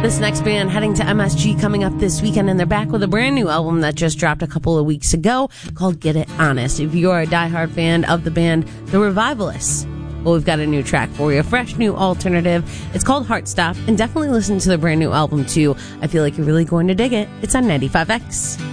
This next band heading to MSG coming up this weekend, and they're back with a brand new album that just dropped a couple of weeks ago called Get It Honest. If you're a diehard fan of the band The Revivalists, well, we've got a new track for you, a fresh new alternative. It's called Heartstop, and definitely listen to the brand new album too. I feel like you're really going to dig it. It's on 95X.